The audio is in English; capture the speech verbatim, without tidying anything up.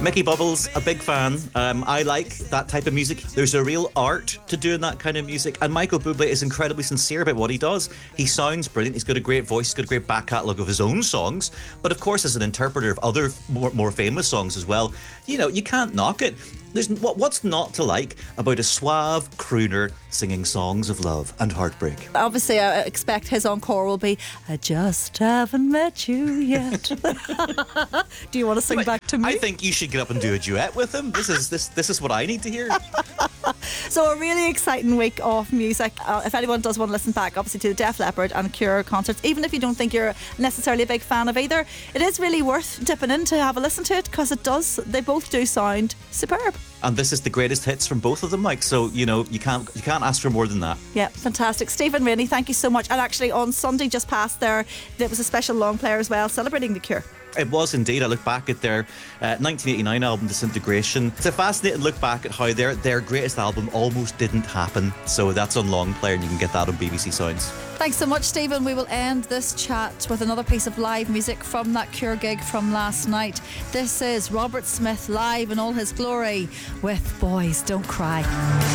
Mickey Bubbles, a big fan. Um, I like that type of music. There's a real art to doing that kind of music, and Michael Bublé is incredibly sincere about what he does. He sounds brilliant. He's got a great voice. He's got a great back catalogue of his own songs, but of course, as an interpreter of other more, more famous songs as well, you know, you can't knock it. There's what, what's not to like about a suave crooner singing songs of love and heartbreak? Obviously, I expect his encore will be "I just haven't met you yet." Do you want to sing But back to me? I think you should get up and do a duet with him. This is this this is what I need to hear. So a really exciting week of music. Uh, if anyone does want to listen back, obviously, to the Def Leppard and Cure concerts, even if you don't think you're necessarily a big fan of either, it is really worth dipping in to have a listen to it, because it does. They both do sound superb. And this is the greatest hits from both of them, Mike. So you know you can't you can't ask for more than that. Yeah, fantastic. Stephen Rainey, thank you so much. And actually, on Sunday just past there, there was a special long player as well, celebrating the Cure. It was indeed. I look back at their uh, nineteen eighty-nine album Disintegration. It's a fascinating look back at how their their greatest album almost didn't happen. So that's on long player, and you can get that on B B C Sounds. Thanks so much, Stephen. We will end this chat with another piece of live music from that Cure gig from last night. This is Robert Smith live in all his glory with Boys Don't Cry.